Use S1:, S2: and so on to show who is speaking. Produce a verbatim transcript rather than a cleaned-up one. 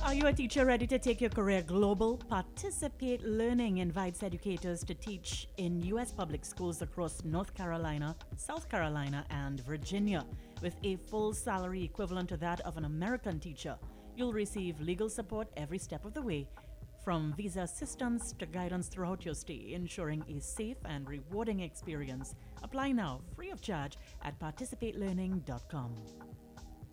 S1: Are you a teacher ready to take your career global? Participate Learning invites educators to teach in U S public schools across North Carolina, South Carolina, and Virginia. With a full salary equivalent to that of an American teacher, you'll receive legal support every step of the way, from visa assistance to guidance throughout your stay, ensuring a safe and rewarding experience. Apply now, free of charge, at participate learning dot com.